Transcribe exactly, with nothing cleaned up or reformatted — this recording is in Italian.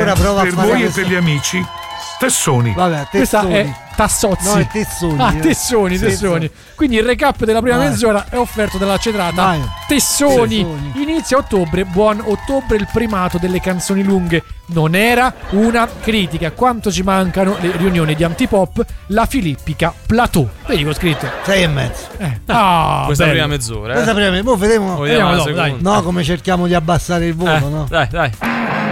Ora prova per a fare voi questo. e per gli amici, Tessoni. Vabbè, Questa Tessoni. è Tassozzi. No, è Tessoni. Ah, eh. Tessoni, Tessoni. Quindi il recap della prima Vai. mezz'ora è offerto dalla cedrata Vai. Tessoni. Tessoni. Inizia ottobre, buon ottobre, il primato delle canzoni lunghe. Non era una critica. Quanto ci mancano le riunioni di Antipop, la filippica Plateau. Vedi che ho scritto? Sei e mezzo. Eh. Ah, Questa bello. prima mezz'ora. Questa Eh. prima, mo vediamo. Vediamo la dopo, seconda. dai. No, come cerchiamo di abbassare il volo, Eh, no? Dai, dai.